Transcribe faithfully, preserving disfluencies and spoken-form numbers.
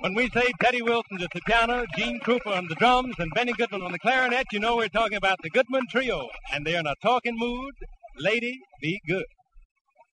When we say Teddy Wilson's at the piano, Gene Krupa on the drums, and Benny Goodman on the clarinet, you know we're talking about the Goodman Trio. And they're in a talking mood. Lady, be good.